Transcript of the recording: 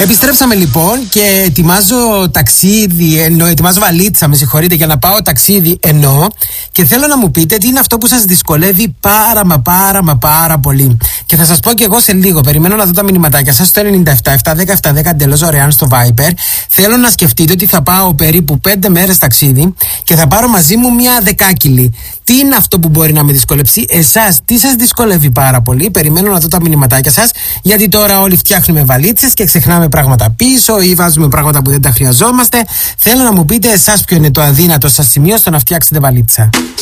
Επιστρέψαμε λοιπόν και ετοιμάζω ταξίδι, ετοιμάζω βαλίτσα, με συγχωρείτε, για να πάω ταξίδι και θέλω να μου πείτε τι είναι αυτό που σας δυσκολεύει πάρα πολύ. Και θα σας πω και εγώ σε λίγο. Περιμένω να δω τα μηνυματάκια σας στο 97-710-710 εντελώς δωρεάν στο Viber. Θέλω να σκεφτείτε ότι θα πάω περίπου 5 μέρες ταξίδι και θα πάρω μαζί μου μια 10 Τι είναι αυτό που μπορεί να με δυσκολέψει? Εσάς τι σας δυσκολεύει πάρα πολύ? Περιμένω να δω τα μηνυματάκια σας, γιατί τώρα όλοι φτιάχνουμε βαλίτσες και ξεχνάμε πράγματα πίσω ή βάζουμε πράγματα που δεν τα χρειαζόμαστε. Θέλω να μου πείτε εσάς ποιο είναι το αδύνατο σας σημείο στο να φτιάξετε βαλίτσα.